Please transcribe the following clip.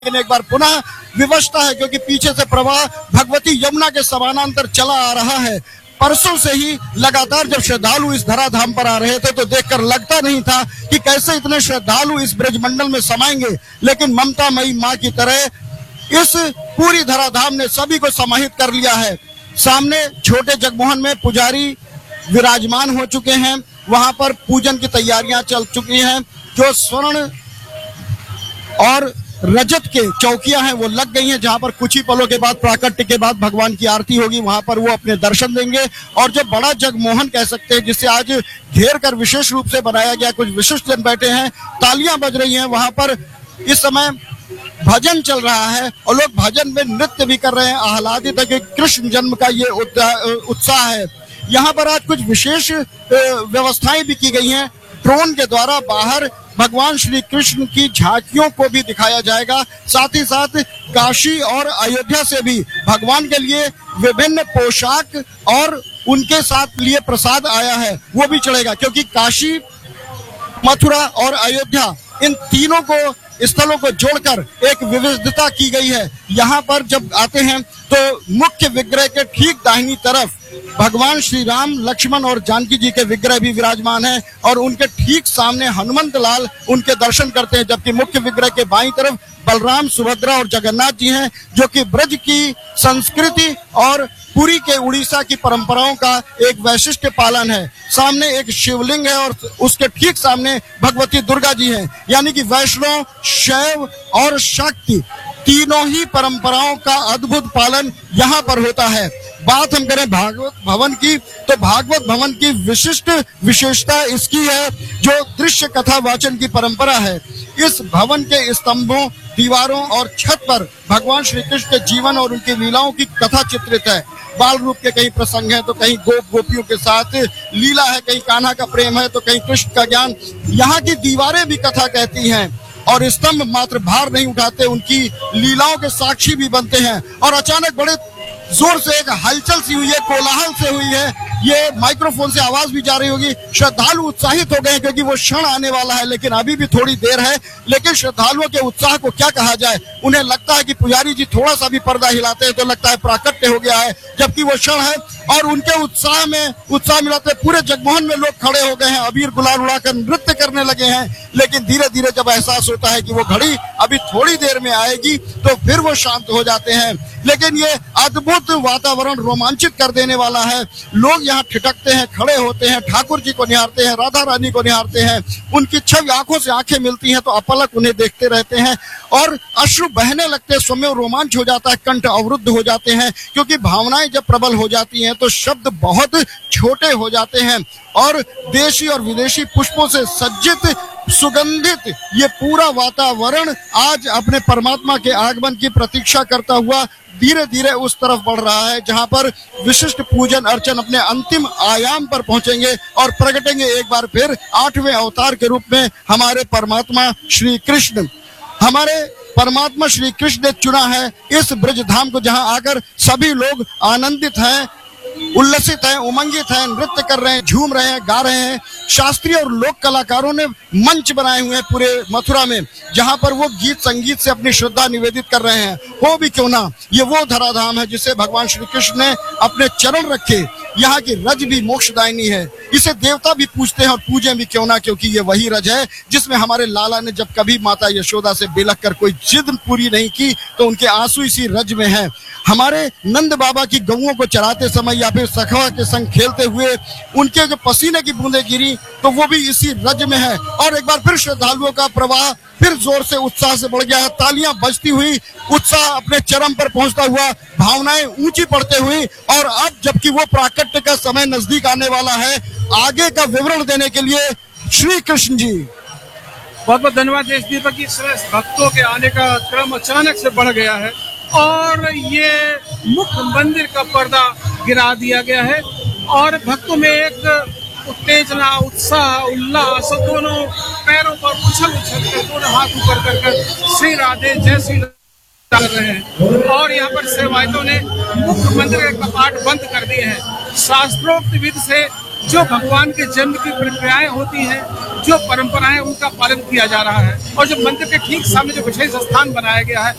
लेकिन एक बार पुनः विवशता है क्योंकि पीछे से प्रवाह भगवती यमुना के समानांतर चला आ रहा है। परसों से ही लगातार जब श्रद्धालु इस धराधाम पर आ रहे थे तो देखकर लगता नहीं था कि कैसे इतने श्रद्धालु इस ब्रजमंडल में समाएंगे, लेकिन ममता मई माँ की तरह इस पूरी धराधाम ने सभी को समाहित कर लिया है। सामने छोटे जगमोहन में पुजारी विराजमान हो चुके हैं, वहां पर पूजन की तैयारियां चल चुकी हैं। जो स्वर्ण और रजत के चौकियां हैं वो लग गई हैं, जहां पर कुछ ही पलों के बाद प्राकट्य के बाद भगवान की आरती होगी, वहां पर वो अपने दर्शन देंगे। और जो बड़ा जगमोहन कह सकते हैं जिसे आज घेर कर विशेष रूप से बनाया गया, कुछ विशिष्ट जन बैठे हैं, तालियां बज रही हैं, वहां पर इस समय भजन चल रहा है और लोग भजन में नृत्य भी कर रहे हैं, आह्लादित है कि कृष्ण जन्म का ये उत्साह है। यहाँ पर आज कुछ विशेष व्यवस्थाएं भी की गई हैं। ड्रोन के द्वारा बाहर भगवान श्री कृष्ण की झांकियों को भी दिखाया जाएगा। साथ ही साथ काशी और अयोध्या से भी भगवान के लिए विभिन्न पोशाक और उनके साथ लिए प्रसाद आया है वो भी चढ़ेगा, क्योंकि काशी, मथुरा और अयोध्या इन तीनों को स्थलों को जोड़कर एक विविधता की गई है। यहाँ पर जब आते हैं तो मुख्य विग्रह के ठीक दाहिनी तरफ भगवान श्री राम, लक्ष्मण और जानकी जी के विग्रह भी विराजमान हैं और उनके ठीक सामने हनुमंत लाल उनके दर्शन करते हैं, जबकि मुख्य विग्रह के बाईं तरफ बलराम, सुभद्रा और जगन्नाथ जी हैं, जो कि ब्रज की संस्कृति और पुरी के उड़ीसा की परंपराओं का एक वैशिष्ट्य पालन है। सामने एक शिवलिंग है और उसके ठीक सामने भगवती दुर्गा जी हैं, यानी कि वैष्णव, शैव और शक्ति तीनों ही परंपराओं का अद्भुत पालन यहाँ पर होता है। बात हम करें भागवत भवन की, तो भागवत भवन की विशिष्ट विशेषता इसकी है जो दृश्य कथा वाचन की परंपरा है। इस भवन के स्तंभों, दीवारों और छत पर भगवान श्री कृष्ण के जीवन और उनकी लीलाओं की कथा चित्रित है। बाल रूप के कहीं प्रसंग है तो कहीं गोप गोपियों के साथ लीला है, कहीं कान्हा का प्रेम है तो कहीं कृष्ण का ज्ञान। यहाँ की दीवारें भी कथा कहती हैं और स्तंभ मात्र भार नहीं उठाते, उनकी लीलाओं के साक्षी भी बनते हैं। और अचानक बड़े जोर से एक हलचल सी हुई है, कोलाहल से हुई है, ये माइक्रोफोन से आवाज भी जा रही होगी। श्रद्धालु उत्साहित हो गए क्योंकि वो क्षण आने वाला है, लेकिन अभी भी थोड़ी देर है। लेकिन श्रद्धालुओं के उत्साह को क्या कहा जाए, उन्हें लगता है कि पुजारी जी थोड़ा सा भी पर्दा हिलाते हैं तो लगता है प्राकट्य हो गया है, जबकि वो क्षण है। और उनके उत्साह में उत्साह मिलाते पूरे जगमोहन में लोग खड़े हो गए हैं, अबीर गुलाल उड़ाकर नृत्य करने लगे हैं। लेकिन धीरे धीरे जब एहसास होता है कि वो घड़ी अभी थोड़ी देर में आएगी तो फिर वो शांत हो जाते हैं। लेकिन ये अद्भुत वातावरण रोमांचित कर देने वाला है। लोग यहाँ ठिठकते हैं, खड़े होते हैं, ठाकुर जी को निहारते हैं, राधा रानी को निहारते हैं, उनकी छवि आंखों से आंखें मिलती हैं तो अपलक उन्हें देखते रहते हैं और अश्रु बहने लगते हैं, स्वयं रोमांच हो जाता है, कंठ अवरुद्ध हो जाते हैं, क्योंकि भावनाएं जब प्रबल हो जाती हैं तो शब्द बहुत छोटे हो जाते हैं। और देशी और विदेशी पुष्पों से सज्जित, सुगंधित ये पूरा वातावरण आज अपने परमात्मा के आगमन की प्रतीक्षा करता हुआ धीरे धीरे उस तरफ बढ़ रहा है, जहां पर विशिष्ट पूजन अर्चन अपने अंतिम आयाम पर पहुंचेंगे और प्रगटेंगे एक बार फिर 8वें अवतार के रूप में हमारे परमात्मा श्री कृष्ण। हमारे परमात्मा श्री कृष्ण ने चुना है इस ब्रजधाम को, जहां आकर सभी लोग आनंदित हैं, उल्लसित हैं, उमंगित हैं, नृत्य कर रहे हैं, झूम रहे हैं, गा रहे हैं। शास्त्रीय और लोक कलाकारों ने मंच बनाए हुए हैं पूरे मथुरा में, जहां पर वो गीत संगीत से अपनी श्रद्धा निवेदित कर रहे हैं। हो भी क्यों ना, ये वो धराधाम है जिसे भगवान श्री कृष्ण ने अपने चरण रखे। यहाँ की रज भी मोक्षदायिनी है, इसे देवता भी पूजते हैं और पूजे भी क्यों ना, क्योंकि ये वही रज है जिसमें हमारे लाला ने जब कभी माता यशोदा से बिलख कर कोई जिद पूरी नहीं की तो उनके आंसू इसी रज में है। हमारे नंद बाबा की गऊओं को चराते समय या फिर सखवा के संग खेलते हुए उनके जो पसीने की बूंदें गिरी तो वो भी इसी रज में है। और एक बार फिर श्रद्धालुओं का प्रवाह फिर जोर से उत्साह से बढ़ गया है, तालियां बजती हुई, उत्साह अपने चरम पर पहुंचता हुआ, भावनाएं ऊंची पड़ते हुई। और अब जबकि वो प्राकट्य का समय नजदीक आने वाला है, आगे का विवरण देने के लिए श्री कृष्ण जी। बहुत बहुत धन्यवाद देश दीपक की। भक्तों के आने का क्रम अचानक से बढ़ गया है और ये मुख्य मंदिर का पर्दा गिरा दिया गया है और भक्तों में एक उत्तेजना, उत्साह, उल्लास, दोनों पैरों पर उछल कर, दोनों हाथ ऊपर कर श्री राधे जय श्री कर रहे हैं। और यहाँ पर सेवायतों ने मुख्य मंदिर के कपाट बंद कर दिए हैं। शास्त्रोक्त विधि से जो भगवान के जन्म की प्रक्रियाएं होती हैं, जो परंपराएं, उनका पालन किया जा रहा है। और जो मंदिर के ठीक सामने जो विशेष स्थान बनाया गया है,